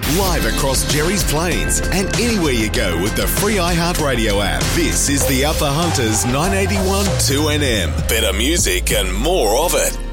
Live across Jerry's Plains and anywhere you go with the free iHeartRadio app. This is the Upper Hunters 981 2NM. Better music and more of it.